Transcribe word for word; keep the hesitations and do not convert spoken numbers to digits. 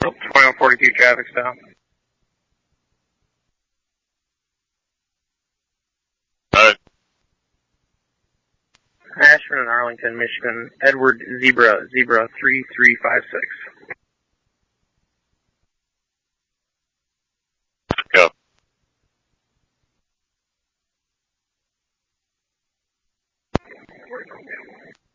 twenty-one forty-two traffic stop. Alright. Ashburn and Arlington, Michigan. Edward Zebra, Zebra three three five six.